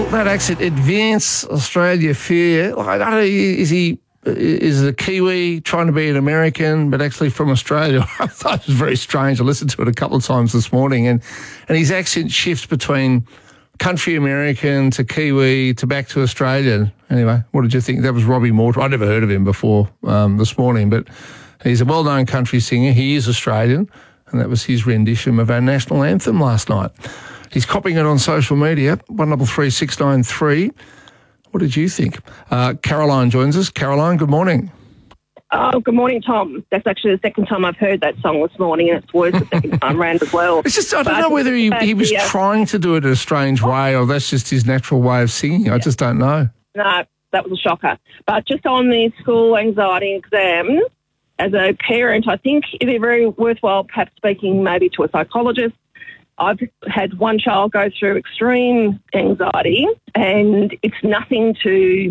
that accent, Advance Australia Fair. Like, I don't know, is it a Kiwi trying to be an American, but actually from Australia? I thought it was very strange. I listened to it a couple of times this morning, and his accent shifts between country American to Kiwi to back to Australian. Anyway, what did you think? That was Robbie Mortimer. I'd never heard of him before this morning, but he's a well-known country singer. He is Australian, and that was his rendition of our national anthem last night. He's copying it on social media, 133693. What did you think? Caroline joins us. Caroline, good morning. Oh, good morning, Tom. That's actually the second time I've heard that song this morning, and it's worse the second time round as well. It's just, I don't know whether he was trying to do it in a strange way or that's just his natural way of singing. I just don't know. No, that was a shocker. But just on the school anxiety exam, as a parent, I think it'd be very worthwhile perhaps speaking maybe to a psychologist. I've had one child go through extreme anxiety, and it's nothing to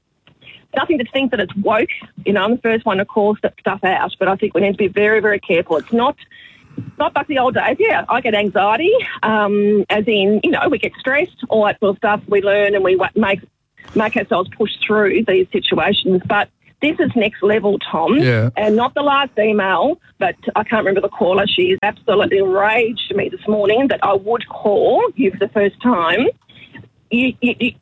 think that it's woke. You know, I'm the first one to call stuff out, but I think we need to be very, very careful. It's not like the old days. Yeah, I get anxiety, as in, you know, we get stressed, all that sort of stuff. We learn and we make ourselves push through these situations. But this is next level, Tom. Yeah. And not the last email, but I can't remember the caller. She is absolutely enraged to me this morning that I would call you for the first time. This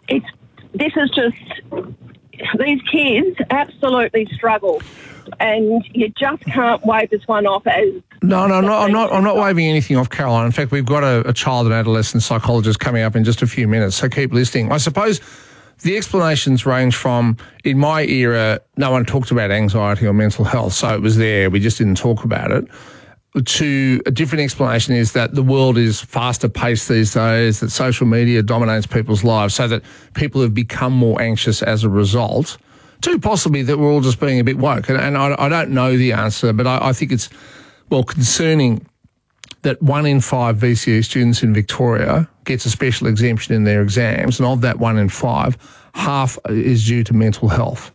is just, these kids absolutely struggle, and you just can't wave this one off as... No, I'm not waving anything off, Caroline. In fact, we've got a child and adolescent psychologist coming up in just a few minutes, so keep listening. I suppose the explanations range from, in my era, no one talked about anxiety or mental health, so it was there, we just didn't talk about it, to a different explanation is that the world is faster paced these days, that social media dominates people's lives, so that people have become more anxious as a result, to possibly that we're all just being a bit woke. And I don't know the answer, but I think it's, well, concerning that 1 in 5 VCE students in Victoria gets a special exemption in their exams, and of that 1 in 5, half is due to mental health.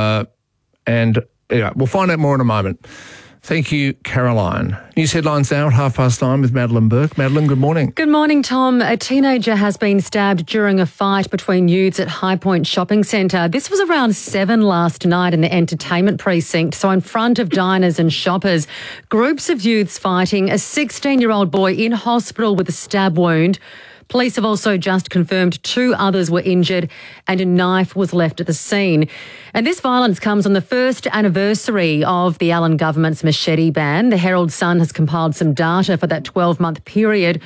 And anyway, we'll find out more in a moment. Thank you, Caroline. News headlines now at 9:30 with Madeline Burke. Madeline, good morning. Good morning, Tom. A teenager has been stabbed during a fight between youths at High Point Shopping Centre. This was around 7 last night in the entertainment precinct, so in front of diners and shoppers. Groups of youths fighting, a 16-year-old boy in hospital with a stab wound. Police have also just confirmed 2 others were injured and a knife was left at the scene. And this violence comes on the first anniversary of the Allen government's machete ban. The Herald Sun has compiled some data for that 12-month period.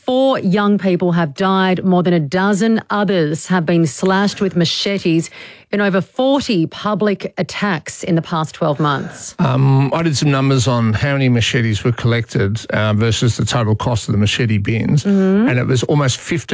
4 young people have died. More than a dozen others have been slashed with machetes in over 40 public attacks in the past 12 months. I did some numbers on how many machetes were collected versus the total cost of the machete bins, and it was almost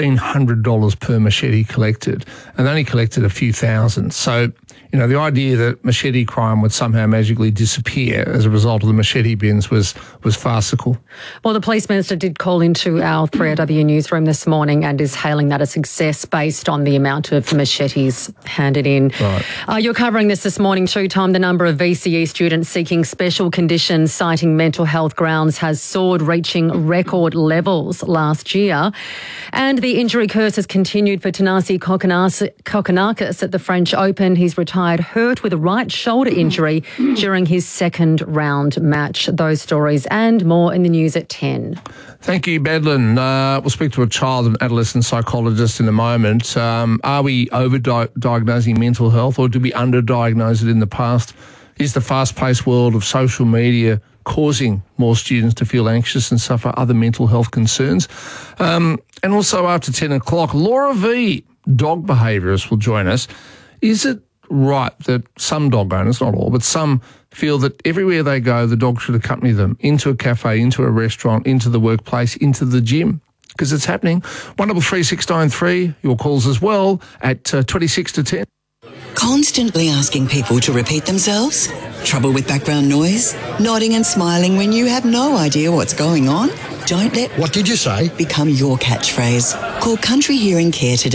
$1,500 per machete collected, and they only collected a few thousand. So, you know, the idea that machete crime would somehow magically disappear as a result of the machete bins was farcical. Well, the police minister did call into our 3AW newsroom this morning and is hailing that a success based on the amount of machetes handed in. Right. You're covering this morning too, Tom. The number of VCE students seeking special conditions citing mental health grounds has soared, reaching record levels last year. And the injury curse has continued for Thanasi Kokkinakis at the French Open. He's retired hurt with a right shoulder injury during his second round match. Those stories and more in the news at 10. Thank you, Madeline. We'll speak to a child and adolescent psychologist in a moment. Are we over-diagnosing mental health, or did we underdiagnose it in the past? Is the fast-paced world of social media causing more students to feel anxious and suffer other mental health concerns? And also after 10 o'clock, Laura V, dog behaviourist, will join us. Is it right that some dog owners, not all, but some feel that everywhere they go, the dog should accompany them into a cafe, into a restaurant, into the workplace, into the gym? Because it's happening. 133693, your calls as well at 26 to 10. Constantly asking people to repeat themselves? Trouble with background noise? Nodding and smiling when you have no idea what's going on? Don't let What did you say? become your catchphrase. Call Country Hearing Care today.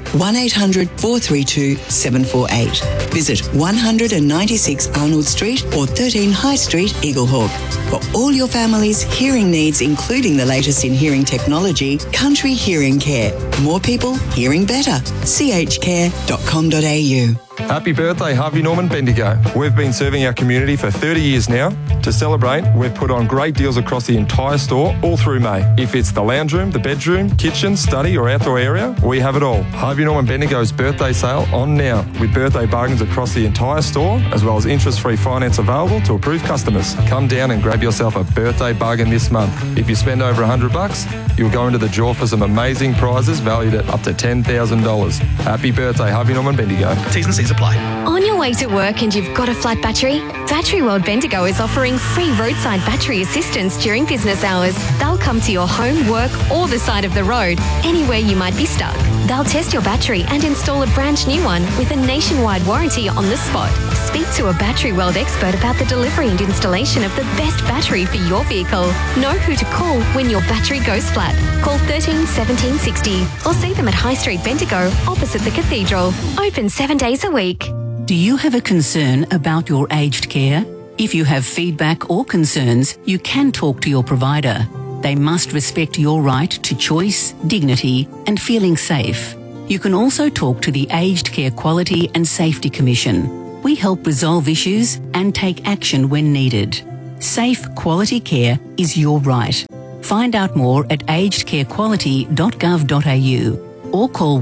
1-800-432-748. Visit 196 Arnold Street or 13 High Street, Eaglehawk. For all your family's hearing needs, including the latest in hearing technology, Country Hearing Care. More people hearing better. chcare.com.au. Happy birthday, Harvey Norman Bendigo. We've been serving our community for 30 years now. To celebrate, we've put on great deals across the entire store all through May. If it's the lounge room, the bedroom, kitchen, study or outdoor area, we have it all. Harvey Norman Bendigo's birthday sale on now with birthday bargains across the entire store, as well as interest-free finance available to approved customers. Come down and grab yourself a birthday bargain this month. If you spend over $100, you'll go into the draw for some amazing prizes valued at up to $10,000. Happy birthday, Harvey Norman Bendigo. T's and C's apply. On your way to work and you've got a flat battery? Battery World Bendigo is offering free roadside battery assistance during business hours. They'll come to your home, work or the side of the road, anywhere you might be stuck. They'll test your battery and install a brand new one with a nationwide warranty on the spot. Speak to a Battery World expert about the delivery and installation of the best battery for your vehicle. Know who to call when your battery goes flat. Call 13 17 60 or see them at High Street Bendigo opposite the Cathedral. Open 7 days a week. Do you have a concern about your aged care? If you have feedback or concerns, you can talk to your provider. They must respect your right to choice, dignity, and feeling safe. You can also talk to the Aged Care Quality and Safety Commission. We help resolve issues and take action when needed. Safe, quality care is your right. Find out more at agedcarequality.gov.au or call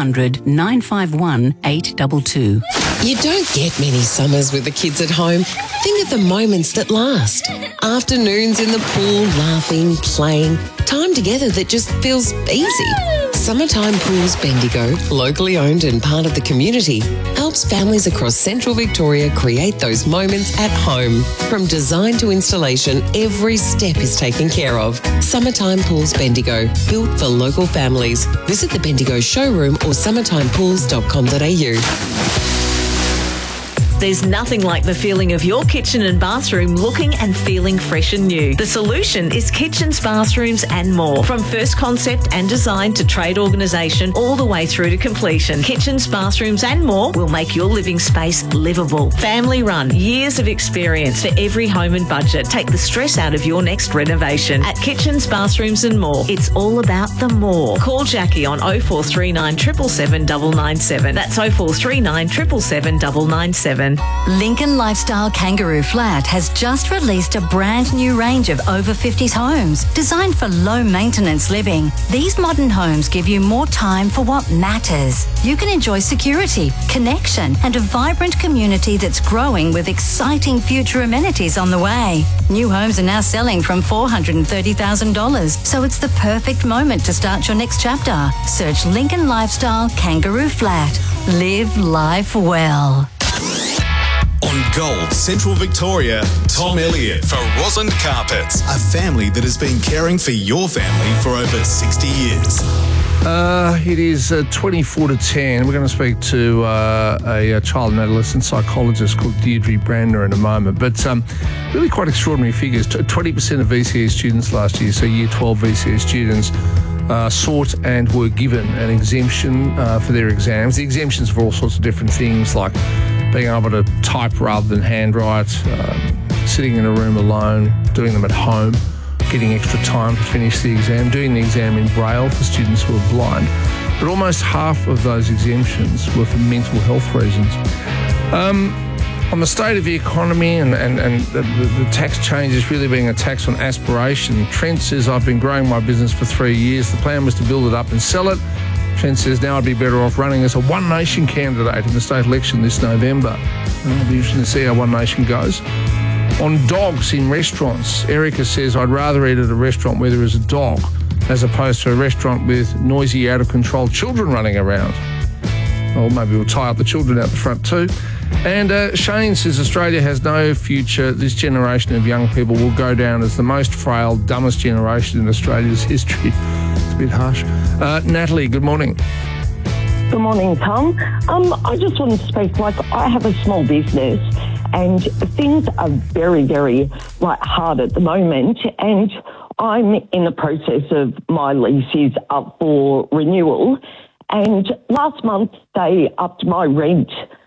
1-800-951-822. You don't get many summers with the kids at home. Think of the moments that last. Afternoons in the pool, laughing, playing. Time together that just feels easy. Summertime Pools Bendigo, locally owned and part of the community, helps families across central Victoria create those moments at home. From design to installation, every step is taken care of. Summertime Pools Bendigo, built for local families. Visit the Bendigo showroom or summertimepools.com.au. There's nothing like the feeling of your kitchen and bathroom looking and feeling fresh and new. The solution is Kitchens, Bathrooms and More. From first concept and design to trade organisation all the way through to completion. Kitchens, Bathrooms and More will make your living space livable. Family run, years of experience for every home and budget. Take the stress out of your next renovation. At Kitchens, Bathrooms and More, it's all about the more. Call Jackie on 0439 777 997. That's 0439 777 997. Lincoln Lifestyle Kangaroo Flat has just released a brand new range of over 50s homes designed for low maintenance living. These modern homes give you more time for what matters. You can enjoy security, connection and a vibrant community that's growing with exciting future amenities on the way. New homes are now selling from $430,000, so it's the perfect moment to start your next chapter. Search Lincoln Lifestyle Kangaroo Flat. Live life well. On Gold, Central Victoria, Tom Elliott for Rosalind Carpets, a family that has been caring for your family for over 60 years. It is 24 to 10. We're going to speak to a child and adolescent psychologist called Deirdre Brandner in a moment. But really quite extraordinary figures. 20% of VCA students last year, so Year 12 VCA students, sought and were given an exemption for their exams. The exemptions for all sorts of different things like being able to type rather than handwrite, sitting in a room alone, doing them at home, getting extra time to finish the exam, doing the exam in Braille for students who are blind. But almost half of those exemptions were for mental health reasons. On the state of the economy and the tax changes really being a tax on aspiration, Trent says, I've been growing my business for 3 years. The plan was to build it up and sell it. Trent says, now I'd be better off running as a One Nation candidate in the state election this November. It'll be interesting to see how One Nation goes. On dogs in restaurants, Erica says, I'd rather eat at a restaurant where there is a dog as opposed to a restaurant with noisy, out-of-control children running around. Or maybe we'll tie up the children out the front too. And Shane says Australia has no future. This generation of young people will go down as the most frail, dumbest generation in Australia's history. It's a bit harsh. Natalie, good morning. Good morning, Tom. I just wanted to speak, I have a small business and things are very, very hard at the moment, and I'm in the process of my lease is up for renewal. And last month they upped my rent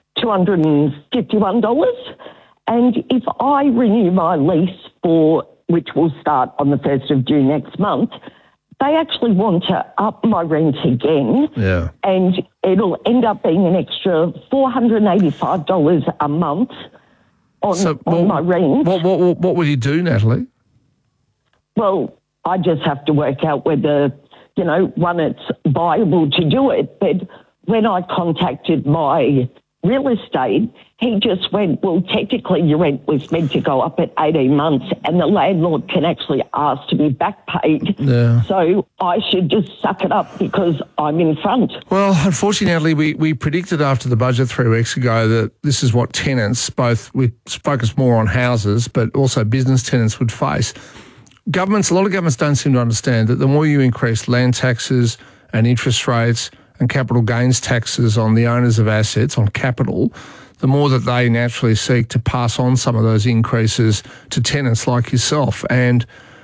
$251. And if I renew my lease which will start on the 1st of June next month, they actually want to up my rent again. Yeah. And it'll end up being an extra $485 a month on my rent. What will you do, Natalie? Well, I just have to work out whether, one, it's viable to do it. But when I contacted my real estate, he just went, well, technically your rent was meant to go up at 18 months and the landlord can actually ask to be back paid. Yeah. So I should just suck it up because I'm in front. Well, unfortunately, we predicted after the budget 3 weeks ago that this is what tenants, we focus more on houses, but also business tenants would face. A lot of governments don't seem to understand that the more you increase land taxes and interest rates and capital gains taxes on the owners of assets, on capital, the more that they naturally seek to pass on some of those increases to tenants like yourself. And,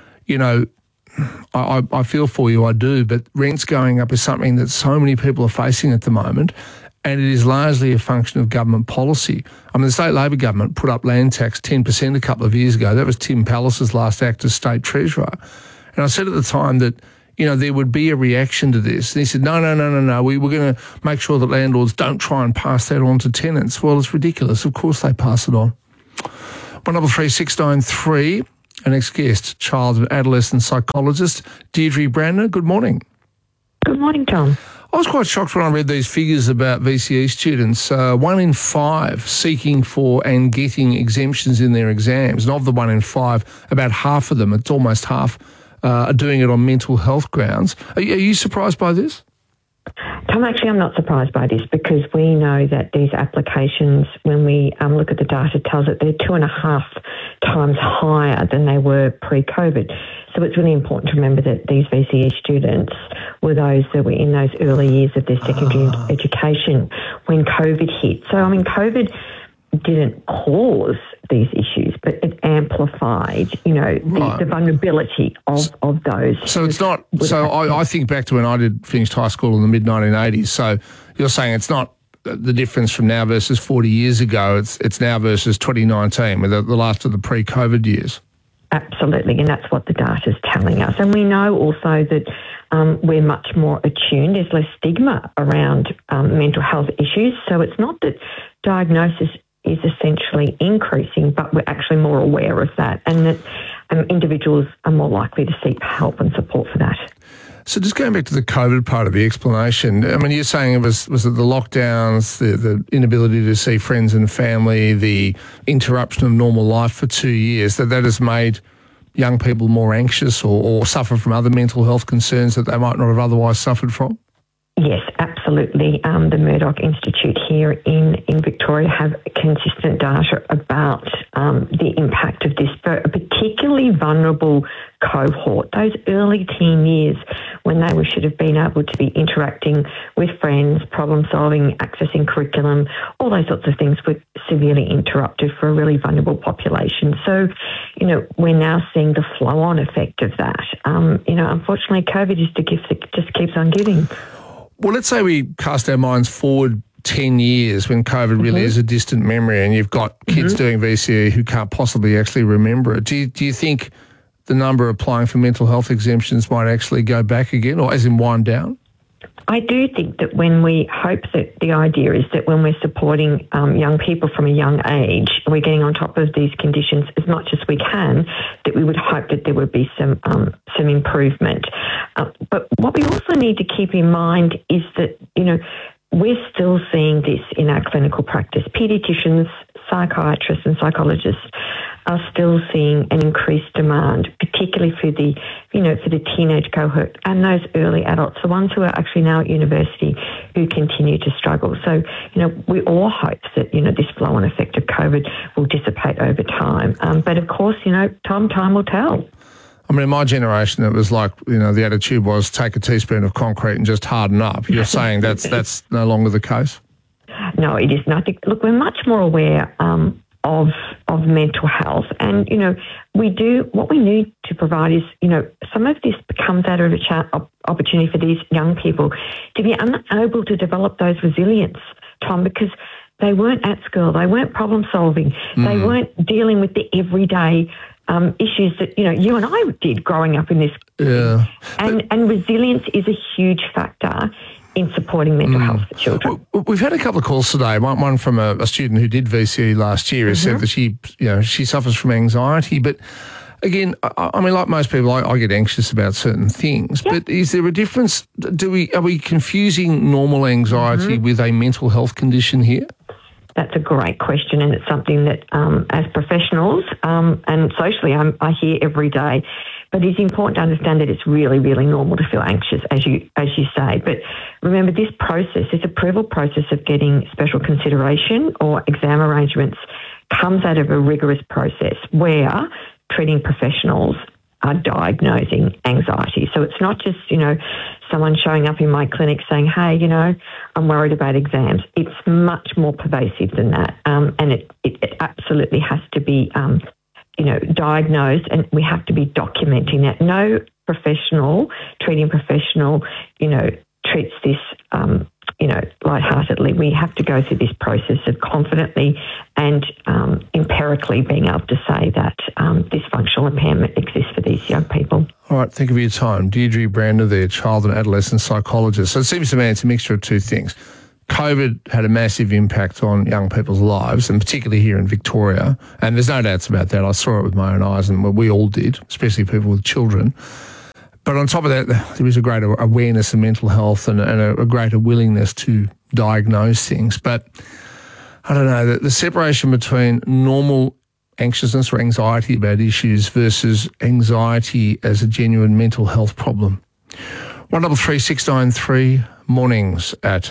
I feel for you, I do, but rents going up is something that so many people are facing at the moment, and it is largely a function of government policy. I mean, the state Labor government put up land tax 10% a couple of years ago. That was Tim Pallas's last act as state treasurer. And I said at the time that, there would be a reaction to this. And he said, no, we're going to make sure that landlords don't try and pass that on to tenants. Well, it's ridiculous. Of course they pass it on. 133693, our next guest, child and adolescent psychologist, Deirdre Brandner. Good morning. Good morning, Tom. I was quite shocked when I read these figures about VCE students. 1 in 5 seeking for and getting exemptions in their exams. And of the 1 in 5, about half of them, it's almost half, are doing it on mental health grounds. Are you surprised by this? Tom, actually, I'm not surprised by this because we know that these applications, when we look at the data, tells that they're 2.5 times higher than they were pre-COVID. So it's really important to remember that these VCE students were those that were in those early years of their secondary education when COVID hit. So, COVID didn't cause these issues, but it amplified, the vulnerability of those. So it's not. So I think back to when I finished high school in the mid-1980s. So you're saying it's not the difference from now versus 40 years ago. It's now versus 2019, with the last of the pre-COVID years. Absolutely, and that's what the data is telling us. And we know also that we're much more attuned. There's less stigma around mental health issues. So it's not that diagnosis is essentially increasing, but we're actually more aware of that, and that individuals are more likely to seek help and support for that. So just going back to the COVID part of the explanation, I mean, you're saying it was it the lockdowns, the inability to see friends and family, the interruption of normal life for 2 years, that has made young people more anxious or suffer from other mental health concerns that they might not have otherwise suffered from? Yes, absolutely. The Murdoch Institute here in Victoria have consistent data about the impact of this for a particularly vulnerable cohort, those early teen years when they should have been able to be interacting with friends, problem solving, accessing curriculum, all those sorts of things were severely interrupted for a really vulnerable population. So, we're now seeing the flow-on effect of that. Unfortunately, COVID is the gift that just keeps on giving. Well, let's say we cast our minds forward 10 years when COVID really is a distant memory, and you've got kids doing VCE who can't possibly actually remember it. Do you think the number applying for mental health exemptions might actually go back again, or as in wind down? I do think that when we hope that the idea is that when we're supporting young people from a young age, we're getting on top of these conditions as much as we can, that we would hope that there would be some improvement. But what we also need to keep in mind is that, we're still seeing this in our clinical practice. Paediatricians, psychiatrists and psychologists are still seeing an increased demand, particularly for the teenage cohort and those early adults, the ones who are actually now at university who continue to struggle. So, we all hope that, this flow-on effect of COVID will dissipate over time. But of course, time will tell. I mean, in my generation, it was like, the attitude was take a teaspoon of concrete and just harden up. You're saying that's no longer the case? No, it is nothing. Look, we're much more aware of mental health. And, what we need to provide is, some of this comes out of opportunity for these young people to be unable to develop those resilience, Tom, because they weren't at school, they weren't problem solving, they weren't dealing with the everyday issues that, you and I did growing up in this. Yeah. And resilience is a huge factor in supporting mental health for children. We've had a couple of calls today. One from a student who did VCE last year who said that she suffers from anxiety. But again, I mean, like most people, I get anxious about certain things. Yep. But is there a difference? Are we confusing normal anxiety with a mental health condition here? That's a great question, and it's something that, as professionals and socially, I hear every day. But it's important to understand that it's really, really normal to feel anxious, as you say. But remember, this approval process of getting special consideration or exam arrangements comes out of a rigorous process where treating professionals are diagnosing anxiety. So it's not just, someone showing up in my clinic saying, hey, I'm worried about exams. It's much more pervasive than that. And it absolutely has to be diagnosed, and we have to be documenting that. No treating professional, treats this, lightheartedly. We have to go through this process of confidently and empirically being able to say that this functional impairment exists for these young people. All right, thank you for your time. Deirdre Brander there, child and adolescent psychologist. So it seems to me it's a mixture of two things. COVID had a massive impact on young people's lives, and particularly here in Victoria. And there's no doubts about that. I saw it with my own eyes, and we all did, especially people with children. But on top of that, there is a greater awareness of mental health and a greater willingness to diagnose things. But I don't know, the separation between normal anxiousness or anxiety about issues versus anxiety as a genuine mental health problem. 133693 mornings at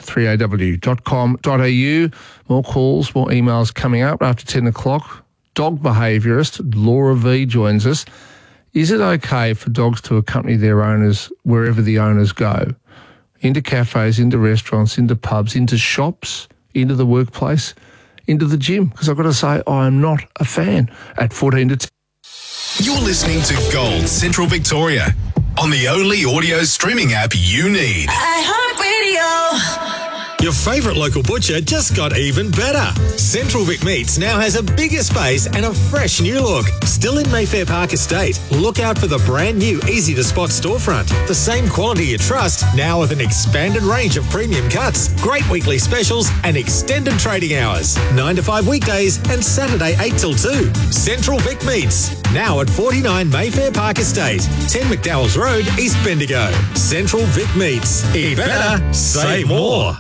3aw.com.au. More calls, more emails coming up after 10 o'clock. Dog behaviourist Laura V joins us. Is it okay for dogs to accompany their owners wherever the owners go? Into cafes, into restaurants, into pubs, into shops, into the workplace, into the gym? Because I've got to say, I am not a fan at 14 to 10. You're listening to Gold Central Victoria on the only audio streaming app you need. iHeartRadio. Your favourite local butcher just got even better. Central Vic Meats now has a bigger space and a fresh new look. Still in Mayfair Park Estate. Look out for the brand new easy-to-spot storefront. The same quality you trust, now with an expanded range of premium cuts, great weekly specials and extended trading hours. 9 to 5 weekdays and Saturday 8 till 2. Central Vic Meats, now at 49 Mayfair Park Estate, 10 McDowell's Road, East Bendigo. Central Vic Meats. Eat better, save more.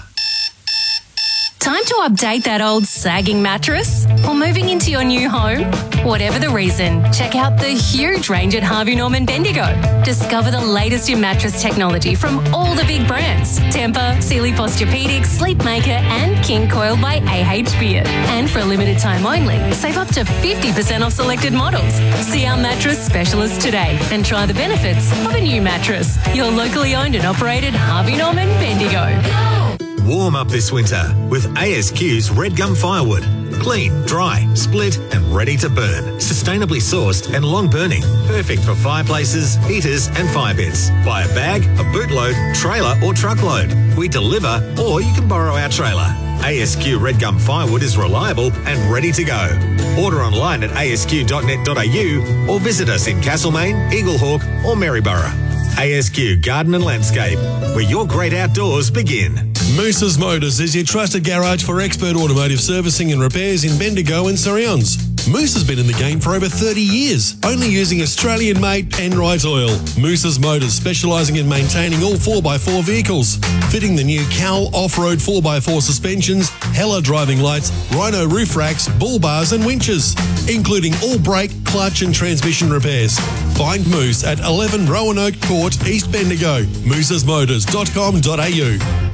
Time to update that old sagging mattress? Or moving into your new home? Whatever the reason, check out the huge range at Harvey Norman Bendigo. Discover the latest in mattress technology from all the big brands. Tempur, Sealy Posturepedic, Sleepmaker and King Coil by AH Beard. And for a limited time only, save up to 50% off selected models. See our mattress specialist today and try the benefits of a new mattress. Your locally owned and operated Harvey Norman Bendigo. Warm up this winter with ASQ's Red Gum Firewood. Clean, dry, split and ready to burn. Sustainably sourced and long burning. Perfect for fireplaces, heaters and fire pits. Buy a bag, a bootload, trailer or truckload. We deliver or you can borrow our trailer. ASQ Red Gum Firewood is reliable and ready to go. Order online at asq.net.au or visit us in Castlemaine, Eaglehawk or Maryborough. ASQ Garden and Landscape, where your great outdoors begin. Moose's Motors is your trusted garage for expert automotive servicing and repairs in Bendigo and Surryons. Moose has been in the game for over 30 years, only using Australian-made Penrite oil. Moose's Motors, specialising in maintaining all 4x4 vehicles, fitting the new Cal off-road 4x4 suspensions, Hella driving lights, Rhino roof racks, bull bars and winches, including all brake, clutch and transmission repairs. Find Moose at 11 Roanoke Court, East Bendigo. moosesmotors.com.au.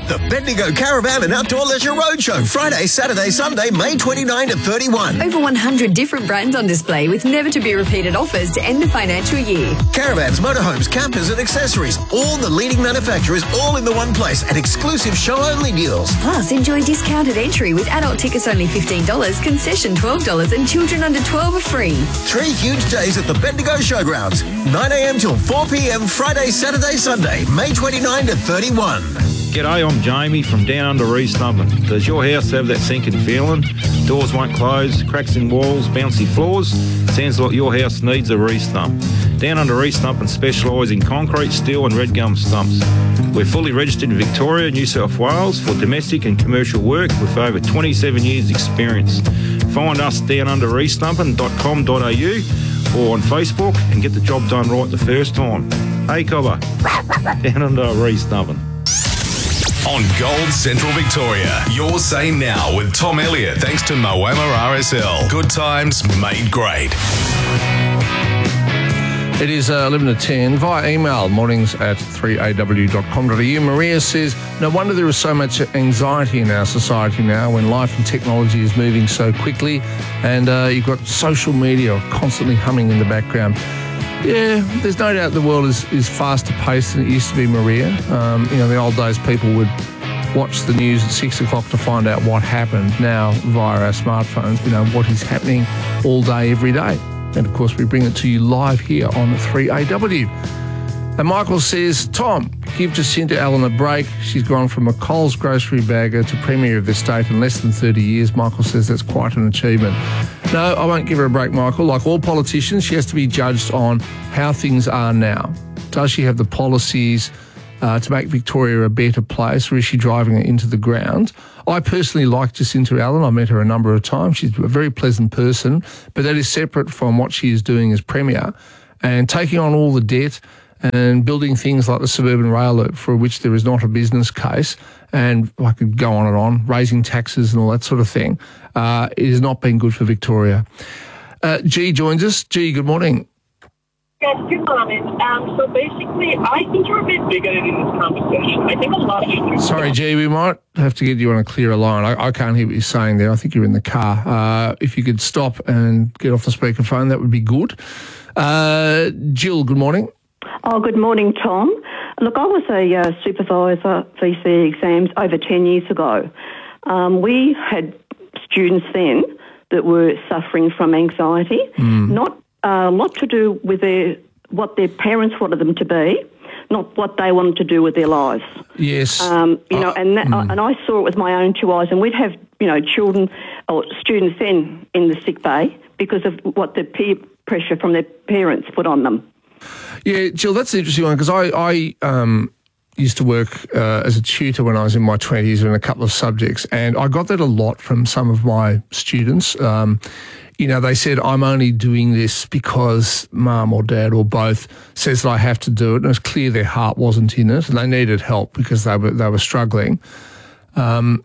The Bendigo Caravan and Outdoor Leisure Roadshow, Friday, Saturday, Sunday, May 29 to 31. Over 100 different brands on display with never-to-be-repeated offers to end the financial year. Caravans, motorhomes, campers and accessories. All the leading manufacturers all in the one place at exclusive show-only deals. Plus, enjoy discounted entry with adult tickets only $15, concession $12 and children under 12 are free. 3 huge days at the Bendigo Showgrounds. 9 a.m. till 4 p.m. Friday, Saturday, Sunday, May 29 to 31. G'day, I'm Jamie from Down Under Re-Stumping. Does your house have that sinking feeling? Doors won't close, cracks in walls, bouncy floors? Sounds like your house needs a re-stump. Down Under Re-Stumping specialise in concrete, steel and red gum stumps. We're fully registered in Victoria, New South Wales for domestic and commercial work with over 27 years experience. Find us downunderrestumping.com.au or on Facebook and get the job done right the first time. Hey, Cobber. Down Under Re-Stumping. On Gold Central Victoria, your say now with Tom Elliott, thanks to Moama RSL. Good times made great. It is 11 to 10 via email, mornings@3aw.com.au. Maria says, no wonder there is so much anxiety in our society now when life and technology is moving so quickly and you've got social media constantly humming in the background. Yeah, there's no doubt the world is faster paced than it used to be, Maria. In the old days, people would watch the news at 6 o'clock to find out what happened. Now, via our smartphones, we know what is happening all day, every day. And, of course, we bring it to you live here on 3AW. And Michael says, Tom, give Jacinta Allen a break. She's gone from a Coles grocery bagger to Premier of the State in less than 30 years. Michael says that's quite an achievement. No, I won't give her a break, Michael. Like all politicians, she has to be judged on how things are now. Does she have the policies to make Victoria a better place, or is she driving it into the ground? I personally like Jacinta Allen. I met her a number of times. She's a very pleasant person, but that is separate from what she is doing as Premier and taking on all the debt and building things like the suburban rail loop for which there is not a business case, and I could go on, raising taxes and all that sort of thing. It has not been good for Victoria. G joins us. G, good morning. Yes, good morning. So basically, I think you're a bit bigoted in this conversation. I think a lot of students... Sorry, G, we might have to get you on a clearer line. I can't hear what you're saying there. I think you're in the car. If you could stop and get off the speakerphone, that would be good. Jill, good morning. Oh, good morning, Tom. Look, I was a supervisor VC exams over 10 years ago. We had students then that were suffering from anxiety, not a lot to do with what their parents wanted them to be, not what they wanted to do with their lives. Yes. And I saw it with my own two eyes, and we'd have, children or students then in the sick bay because of what the peer pressure from their parents put on them. Yeah, Jill, that's an interesting one because I used to work as a tutor when I was in my 20s in a couple of subjects, and I got that a lot from some of my students. They said, I'm only doing this because mum or dad or both says that I have to do it, and it's clear their heart wasn't in it and they needed help because they were struggling. And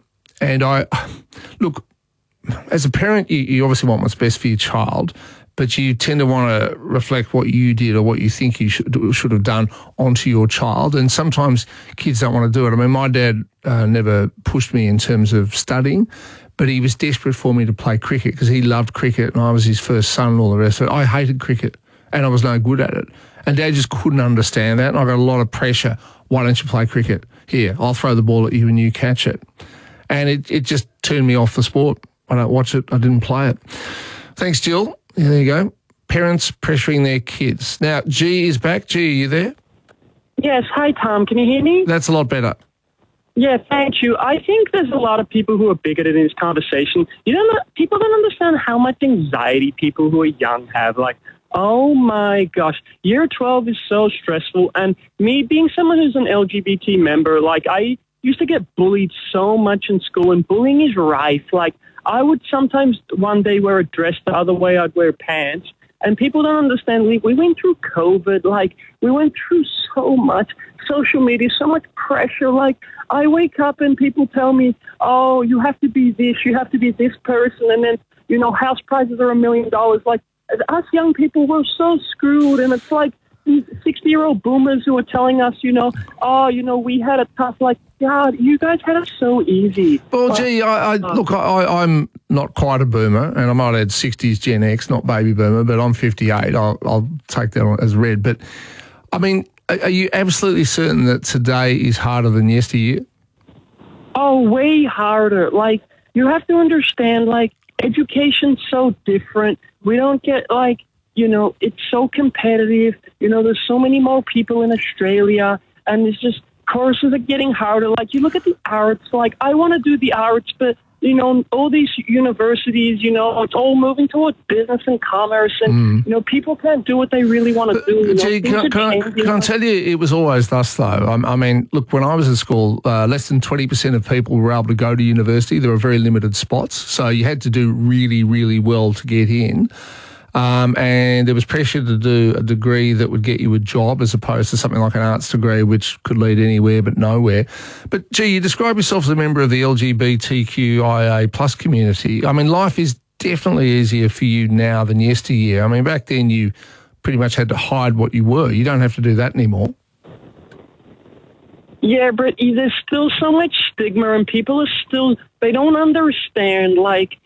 look, as a parent, you obviously want what's best for your child, but you tend to want to reflect what you did or what you think you should have done onto your child. And sometimes kids don't want to do it. I mean, my dad never pushed me in terms of studying, but he was desperate for me to play cricket because he loved cricket and I was his first son and all the rest of it. I hated cricket and I was no good at it. And Dad just couldn't understand that. And I got a lot of pressure. Why don't you play cricket? Here, I'll throw the ball at you and you catch it. And it just turned me off the sport. I don't watch it. I didn't play it. Thanks, Jill. Yeah, there you go. Parents pressuring their kids. Now, G is back. G, are you there? Yes. Hi, Tom. Can you hear me? That's a lot better. Yeah, thank you. I think there's a lot of people who are bigoted in this conversation. People don't understand how much anxiety people who are young have. Like, oh my gosh, year 12 is so stressful. And me being someone who's an LGBT member, like I used to get bullied so much in school, and bullying is rife. Like, I would sometimes one day wear a dress, the other way I'd wear pants. And people don't understand. We went through COVID. Like, we went through so much. Social media, so much pressure. Like, I wake up and people tell me, oh, you have to be this, you have to be this person. And then, house prices are $1 million. Like, us young people, we're so screwed. And it's like, these 60-year-old boomers who are telling us, we had it tough. Like, God, you guys had it so easy. Well, gee, I'm not quite a boomer, and I might add 60s Gen X, not baby boomer, but I'm 58. I'll take that as read. But, I mean, are you absolutely certain that today is harder than yesteryear? Oh, way harder. Like, you have to understand, like, education's so different. We don't get, like, it's so competitive. There's so many more people in Australia, and it's just courses are getting harder. Like, you look at the arts, like, I want to do the arts, but, all these universities, it's all moving towards business and commerce, and, people can't do what they really want to do. Gee, can I tell you, it was always thus, though. I mean, look, when I was at school, less than 20% of people were able to go to university. There were very limited spots, so you had to do really, really well to get in. And there was pressure to do a degree that would get you a job as opposed to something like an arts degree, which could lead anywhere but nowhere. But, gee, you describe yourself as a member of the LGBTQIA plus community. I mean, life is definitely easier for you now than yesteryear. I mean, back then you pretty much had to hide what you were. You don't have to do that anymore. Yeah, but there's still so much stigma, and people are still, they don't understand, like,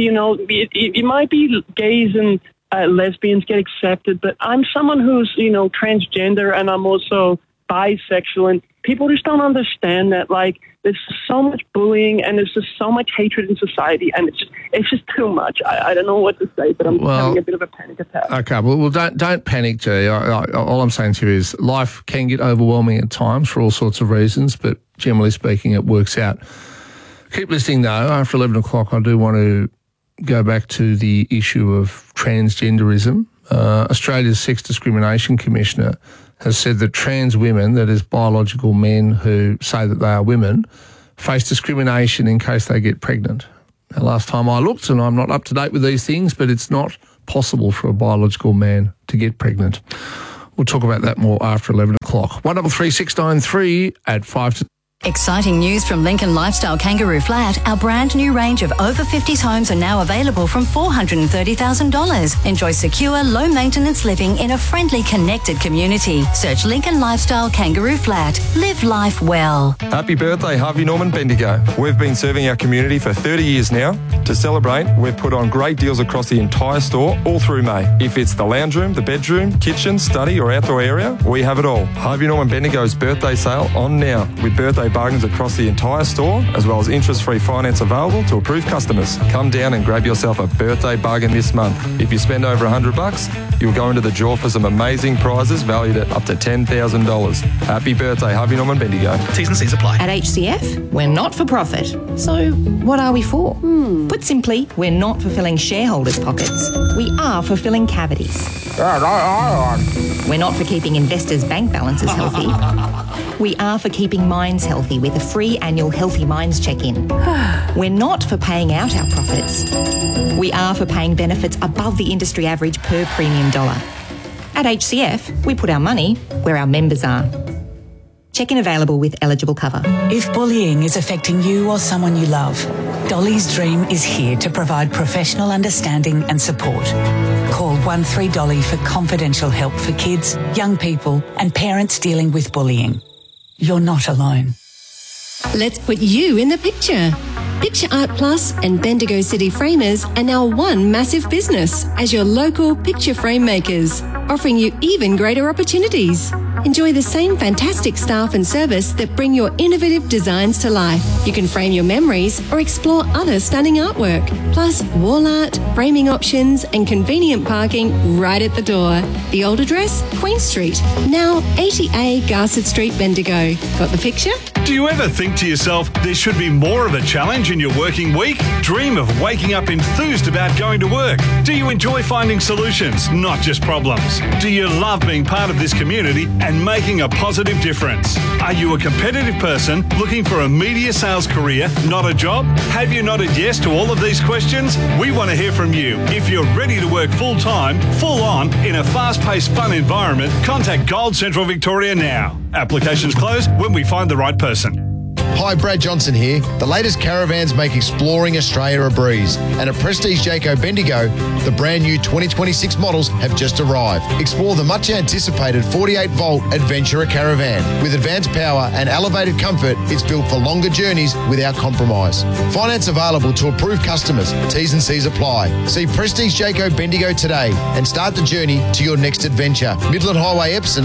it might be gays and lesbians get accepted, but I'm someone who's, transgender, and I'm also bisexual, and people just don't understand that, like, there's so much bullying and there's just so much hatred in society, and it's just too much. I don't know what to say, but I'm having a bit of a panic attack. Okay, well don't panic, Jay. All I'm saying to you is life can get overwhelming at times for all sorts of reasons, but generally speaking, it works out. Keep listening, though. After 11 o'clock, I do want to go back to the issue of transgenderism. Australia's Sex Discrimination Commissioner has said that trans women, that is biological men who say that they are women, face discrimination in case they get pregnant. Now, last time I looked, and I'm not up to date with these things, but it's not possible for a biological man to get pregnant. We'll talk about that more after 11 o'clock. 133 693 at 5 to... Exciting news from Lincoln Lifestyle Kangaroo Flat. Our brand new range of over 50s homes are now available from $430,000. Enjoy secure, low maintenance living in a friendly, connected community. Search Lincoln Lifestyle Kangaroo Flat. Live life well. Happy birthday, Harvey Norman Bendigo. We've been serving our community for 30 years now. To celebrate, we've put on great deals across the entire store all through May. If it's the lounge room, the bedroom, kitchen, study or outdoor area, we have it all. Harvey Norman Bendigo's birthday sale on now with birthday bargains across the entire store, as well as interest-free finance available to approved customers. Come down and grab yourself a birthday bargain this month. If you spend over $100, you'll go into the draw for some amazing prizes valued at up to $10,000. Happy birthday, Harvey Norman Bendigo. T's and C's apply. At HCF, we're not for profit. So what are we for? Put simply, we're not for filling shareholders' pockets. We are for filling cavities. We're not for keeping investors' bank balances healthy. We are for keeping minds healthy with a free annual Healthy Minds check-in. We're not for paying out our profits. We are for paying benefits above the industry average per premium dollar. At HCF, we put our money where our members are. Check-in available with eligible cover. If bullying is affecting you or someone you love, Dolly's Dream is here to provide professional understanding and support. Call 13Dolly for confidential help for kids, young people and parents dealing with bullying. You're not alone. Let's put you in the picture. Picture Art Plus and Bendigo City Framers are now one massive business as your local picture frame makers, offering you even greater opportunities. Enjoy the same fantastic staff and service that bring your innovative designs to life. You can frame your memories or explore other stunning artwork, plus wall art, framing options and convenient parking right at the door. The old address, Queen Street, now 80A Garsett Street, Bendigo. Got the picture? Do you ever think to yourself, there should be more of a challenge in your working week? Dream of waking up enthused about going to work? Do you enjoy finding solutions, not just problems? Do you love being part of this community and making a positive difference? Are you a competitive person looking for a media sales career, not a job? Have you nodded yes to all of these questions? We want to hear from you. If you're ready to work full-time, full-on, in a fast-paced, fun environment, contact Gold Central Victoria now. Applications close when we find the right person. Hi, Brad Johnson here. The latest caravans make exploring Australia a breeze. and a Prestige Jayco Bendigo, the brand new 2026 models have just arrived. Explore the much anticipated 48-volt Adventurer Caravan. With advanced power and elevated comfort, it's built for longer journeys without compromise. Finance available to approved customers. T's and C's apply. See Prestige Jayco Bendigo today and start the journey to your next adventure. Midland Highway, Epsom,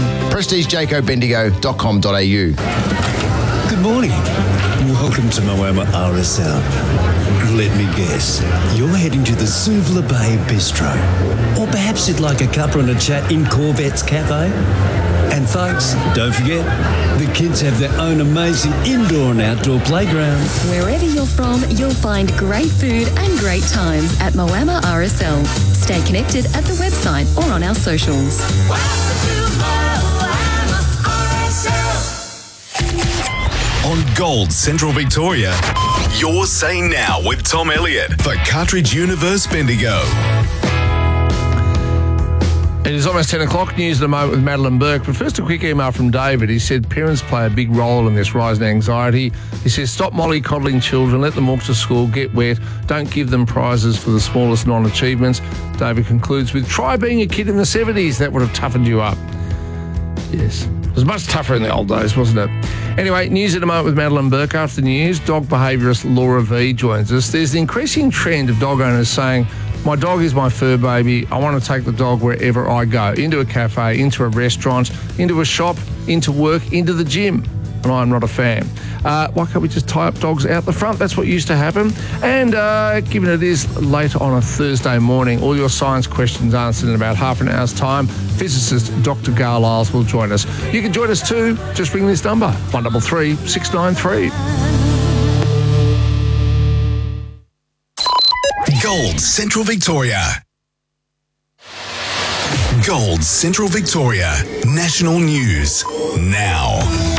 prestigejacobendigo.com.au. Good morning. Welcome to Moama RSL. Let me guess, you're heading to the Suvla Bay Bistro. Or perhaps you'd like a cuppa and a chat in Corvette's Cafe. And folks, don't forget, the kids have their own amazing indoor and outdoor playground. Wherever you're from, you'll find great food and great times at Moama RSL. Stay connected at the website or on our socials. On Gold Central Victoria, you're saying now with Tom Elliott for Cartridge Universe Bendigo. It is almost 10 o'clock. News at the moment with Madeline Burke. But first, a quick email from David. He said parents play a big role in this rise in anxiety. He says, stop mollycoddling children. Let them walk to school, get wet. Don't give them prizes for the smallest non-achievements. David concludes with, try being a kid in the 70s. That would have toughened you up. Yes. It was much tougher in the old days, wasn't it? Anyway, news at the moment with Madeline Burke. After the news, dog behaviourist Laura V joins us. There's an increasing trend of dog owners saying, my dog is my fur baby. I want to take the dog wherever I go, into a cafe, into a restaurant, into a shop, into work, into the gym. And I'm not a fan. Why can't we just tie up dogs out the front? That's what used to happen. And given it is late on a Thursday morning, all your science questions answered in about half an hour's time. Physicist Dr. Garlisles will join us. You can join us too. Just ring this number, 133 693. Gold Central Victoria. Gold Central Victoria. National news now.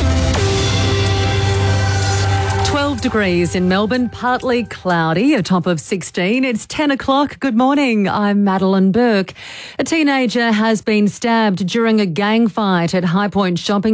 12 degrees in Melbourne, partly cloudy, a top of 16. It's 10 o'clock. Good morning. I'm Madeline Burke. A teenager has been stabbed during a gang fight at High Point Shopping